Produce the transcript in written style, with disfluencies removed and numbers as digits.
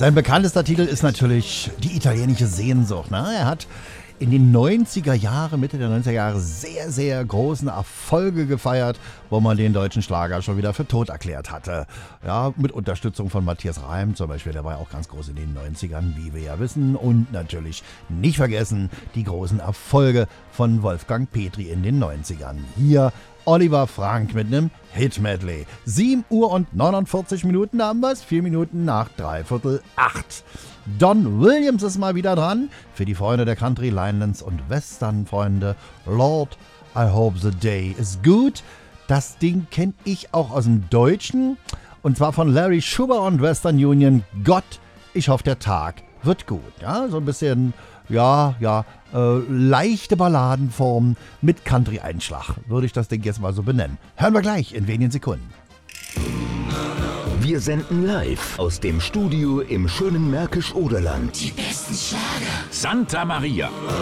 Sein bekanntester Titel ist natürlich Die italienische Sehnsucht. Ne? Er hat in den 90er Jahren, Mitte der 90er Jahre, sehr, sehr großen Erfolge gefeiert, wo man den deutschen Schlager schon wieder für tot erklärt hatte. Ja, mit Unterstützung von Matthias Reim zum Beispiel, der war ja auch ganz groß in den 90ern, wie wir ja wissen. Und natürlich nicht vergessen die großen Erfolge von Wolfgang Petri in den 90ern. Hier Oliver Frank mit einem Hit-Medley. 7 Uhr und 49 Minuten haben wir es, 4 Minuten nach 7:45. Don Williams ist mal wieder dran. Für die Freunde der Country, Linelands und Western-Freunde. Lord, I hope the day is good. Das Ding kenne ich auch aus dem Deutschen. Und zwar von Larry Schuber und Western Union. Gott, ich hoffe, der Tag wird gut. Ja, so ein bisschen, leichte Balladenform mit Country-Einschlag. Würde ich das Ding jetzt mal so benennen. Hören wir gleich in wenigen Sekunden. Wir senden live aus dem Studio im schönen Märkisch-Oderland. Die besten Schlager. Santa Maria.